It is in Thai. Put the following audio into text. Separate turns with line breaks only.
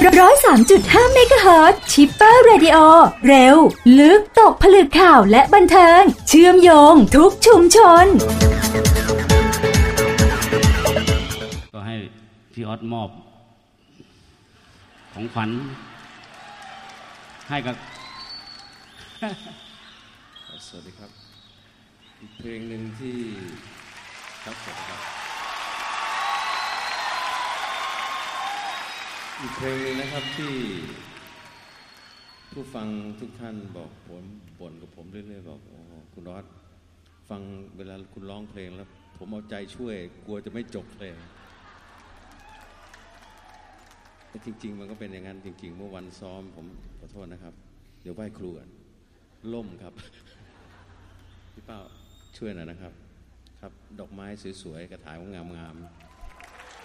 103.5 เมกะเฮิรตซ์ชิปเปอร์เรดิโอเร็วลึกตกผลึกข่าวและบันเทิงเชื่อมโยงทุกชุมชน
ก็ให้พี่ออสมอบของขวัญให้กับ
สวัสดีครับอีกเพลงหนึ่งที่ครับผมครับอีกเพลงหนึ่งนะครับที่ผู้ฟังทุกท่านบอกผมบ่นกับผมเรื่อยๆบอกโอ้คุณออสฟังเวลาคุณร้องเพลงแล้วผมเอาใจช่วยกลัวจะไม่จบเพลงแต่จริงๆมันก็เป็นอย่างนั้นจริงๆเมื่อวันซ้อมผมขอโทษนะครับเดี๋ยวไหว้ครูก่อนล่มครับพี่เป้าช่วยหน่อยนะครับครับดอกไม้สวยๆกระถางงามๆ